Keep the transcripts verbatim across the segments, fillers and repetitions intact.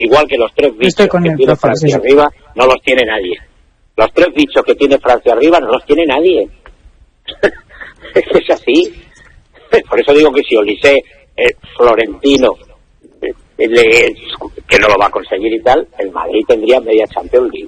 igual que los tres bichos que tiene profe, Francia sí. arriba, no los tiene nadie. Los tres bichos que tiene Francia arriba no los tiene nadie. Es así. Por eso digo que si Olise, eh, Florentino, eh, le, que no lo va a conseguir y tal, el Madrid tendría media Champions League.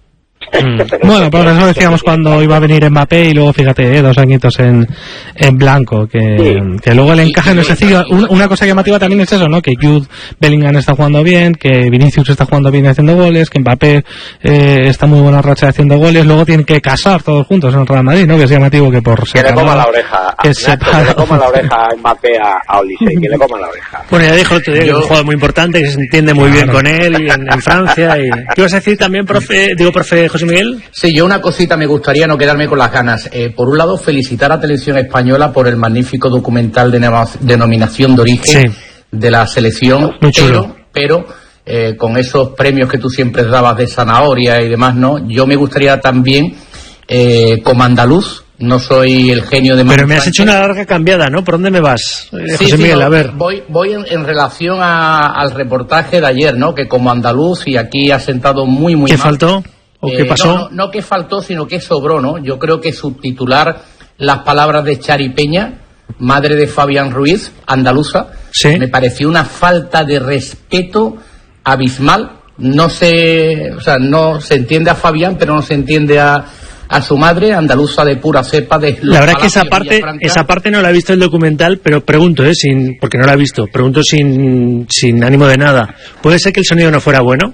Mm. Bueno, por eso decíamos cuando iba a venir Mbappé y luego fíjate, eh, dos añitos en, en blanco, que, sí. que luego le encaja en ese sitio. Una, una cosa llamativa también es eso, ¿no? Que Jude Bellingham está jugando bien, que Vinicius está jugando bien haciendo goles, que Mbappé eh, está muy buena racha haciendo goles, luego tienen que casar todos juntos en el Real Madrid, ¿no? Que es llamativo que por que le coma la oreja, que, a, que le coma la oreja a Mbappé a, a Olise, que le coma la oreja. Bueno, ya dijo el otro día que es un jugador muy importante, que se entiende muy bien con él y en, en Francia. Y... ¿Qué ibas a decir también, profe? Digo, profe José Miguel. Sí, yo una cosita me gustaría no quedarme con las ganas. Eh, por un lado, felicitar a Televisión Española por el magnífico documental de denominación de origen sí. de la selección, pero, pero eh, con esos premios que tú siempre dabas de zanahoria y demás, ¿no? Yo me gustaría también, eh, como andaluz, no soy el genio de... Pero me has hecho una larga cambiada, ¿no? ¿Por dónde me vas, eh, sí, José sí, Miguel? no, a ver. Voy, voy en, en relación a, al reportaje de ayer, ¿no? Que como andaluz, y aquí ha sentado muy, muy ¿Qué mal. faltó? ¿O qué pasó? Eh, no, no, no que faltó, sino que sobró, ¿no? Yo creo que subtitular las palabras de Chari Peña, madre de Fabián Ruiz, andaluza, ¿sí? Me pareció una falta de respeto abismal. No se, o sea, no se entiende a Fabián, pero no se entiende a, a su madre, andaluza de pura cepa de los La verdad es que esa parte, esa parte no la he visto en el documental, pero pregunto, eh, sin, porque no la he visto, pregunto sin, sin ánimo de nada. ¿Puede ser que el sonido no fuera bueno?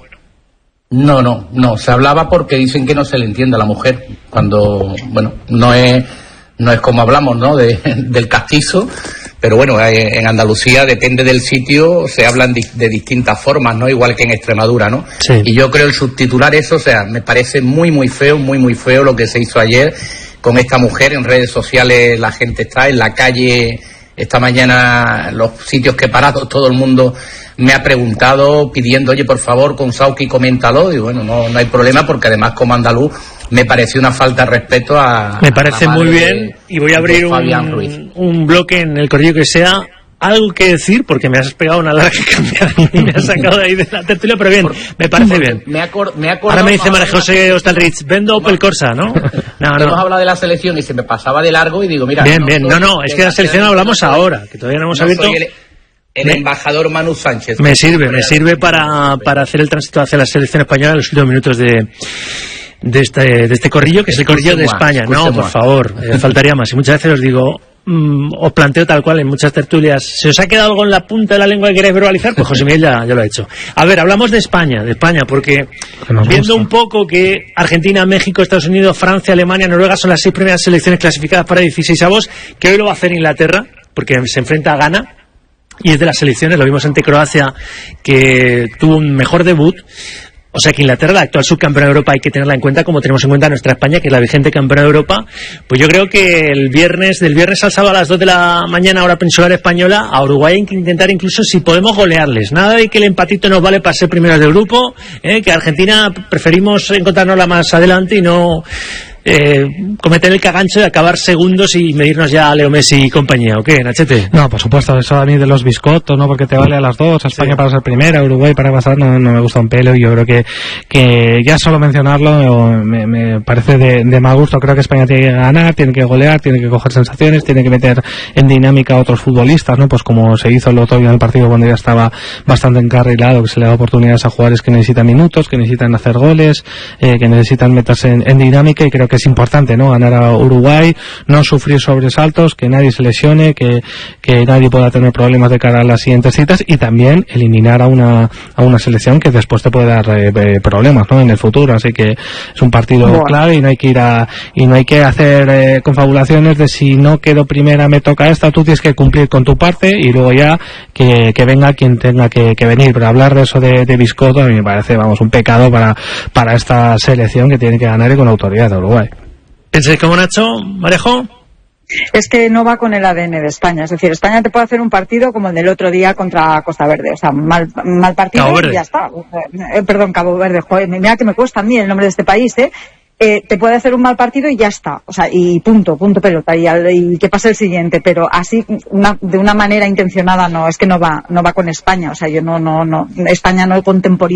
No, no, no, se hablaba porque dicen que no se le entiende a la mujer, cuando, bueno, no es, no es como hablamos, ¿no?, de, del castizo, pero bueno, en Andalucía, depende del sitio, se hablan de, de distintas formas, ¿no?, igual que en Extremadura, ¿no? Sí. Y yo creo el subtitular eso, o sea, me parece muy, muy feo, muy, muy feo lo que se hizo ayer con esta mujer. En redes sociales la gente está en la calle, esta mañana los sitios que he parado, todo el mundo me ha preguntado, pidiendo, oye, por favor, con Sauki, coméntalo. Y bueno, no, no hay problema, porque además, como andaluz, me pareció una falta de respeto a... Me parece a muy bien, de, y voy a abrir un, un bloque en el correo que sea algo que decir, porque me has pegado una larga cambiada y me has sacado de ahí de la tertulia, pero bien, me parece bien. Me acor, me Ahora me dice María José Hostalrich, vendo Opel Corsa, ¿no? No, no. Hemos hablado de la selección y se me pasaba de largo y digo, mira... Bien, no bien, no, no, es que de la selección hablamos ahora, que todavía no hemos no abierto... El me, embajador Manu Sánchez. Me sirve, me sirve para, para hacer el tránsito hacia la selección española en los últimos minutos de... De este, de este corrillo, que es el corrillo de España. No, por favor, eh, faltaría más. Y muchas veces os digo, mmm, os planteo tal cual en muchas tertulias, ¿se os ha quedado algo en la punta de la lengua que queréis verbalizar? Pues José Miguel ya, ya lo ha hecho. A ver, hablamos de España, de España, porque viendo un poco que Argentina, México, Estados Unidos, Francia, Alemania, Noruega son las seis primeras selecciones clasificadas para dieciseisavos, que hoy lo va a hacer Inglaterra, porque se enfrenta a Ghana, y es de las selecciones, lo vimos ante Croacia, que tuvo un mejor debut. O sea que Inglaterra, la actual subcampeona de Europa, hay que tenerla en cuenta, como tenemos en cuenta nuestra España, que es la vigente campeona de Europa. Pues yo creo que el viernes, del viernes al sábado a las dos de la mañana, hora peninsular española, a Uruguay hay que intentar incluso si podemos golearles. Nada de que el empatito nos vale para ser primeros del grupo, ¿eh? Que a Argentina preferimos encontrárnosla más adelante y no... Eh, cometer el cagancho de acabar segundos y medirnos ya a Leo Messi y compañía, ¿o qué, Nachete? No, por supuesto, eso a mí de los biscottos, ¿no? Porque te vale a las dos, a España sí. para ser primera, Uruguay para pasar, no, no me gusta un pelo, y yo creo que, que ya solo mencionarlo me, me parece de, de mal gusto. Creo que España tiene que ganar, tiene que golear, tiene que coger sensaciones, tiene que meter en dinámica a otros futbolistas, ¿no? Pues como se hizo el otro día en el partido cuando ya estaba bastante encarrilado, que se le da oportunidades a jugadores que necesitan minutos, que necesitan hacer goles, eh, que necesitan meterse en, en dinámica, y creo que es importante, ¿no? Ganar a Uruguay, no sufrir sobresaltos, que nadie se lesione, que, que nadie pueda tener problemas de cara a las siguientes citas, y también eliminar a una a una selección que después te puede dar eh, problemas, ¿no? En el futuro. Así que es un partido bueno. clave, y no hay que ir a y no hay que hacer eh, confabulaciones de si no quedo primera me toca esta. Tú tienes que cumplir con tu parte y luego ya que, que venga quien tenga que, que venir. Pero hablar de eso de, de biscotto a mí me parece, vamos, un pecado para para esta selección, que tiene que ganar y con autoridad de Uruguay. ¿Pensáis como Nacho, Marejo? Es que no va con el A D N de España. Es decir, España te puede hacer un partido como el del otro día contra Costa Verde. O sea, mal, mal partido y ya está. Eh, perdón, Cabo Verde. Joder, mira que me cuesta a mí el nombre de este país, ¿eh? eh, te puede hacer un mal partido y ya está, o sea, y punto, punto pelota, y, y que pase el siguiente, pero así, una, de una manera intencionada no, es que no va, no va con España, o sea, yo no, no, no, España no contemporiza